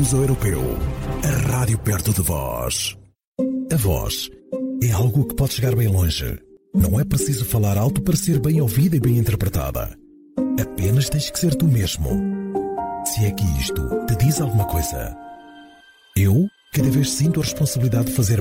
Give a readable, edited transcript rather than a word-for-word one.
Luso Europeu, a rádio perto de vós. A voz é algo que pode chegar bem longe. Não é preciso falar alto para ser bem ouvida e bem interpretada. Apenas tens que ser tu mesmo. Se é que isto te diz alguma coisa. Eu, cada vez sinto a responsabilidade de fazer